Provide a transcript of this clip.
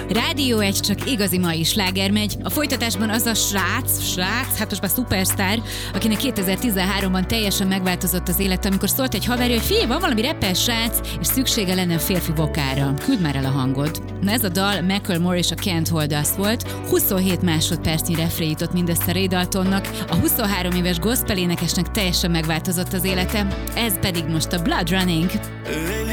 Rádió 1 csak igazi mai sláger megy. A folytatásban az a srác, hát most már szupersztár, akinek 2013-ban teljesen megváltozott az élet, amikor szólt egy haverja, hogy figyelj, van valami rappel srác, és szüksége lenne férfi vokára. Küldd már el a hangod. Na ez a dal Macklemore és a Can't Hold Us volt. 27 másodpercnyi refré jutott mindössze Ray Daltonnak. A 23 éves gospel énekesnek teljesen megváltozott az élete. Ez pedig most a Blood Running.